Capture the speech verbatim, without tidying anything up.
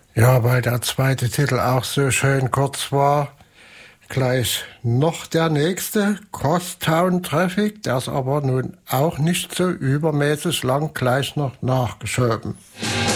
Ja, weil der zweite Titel auch so schön kurz war, gleich noch der nächste, Crosstown Traffic, der ist aber nun auch nicht so übermäßig lang, gleich noch nachgeschoben.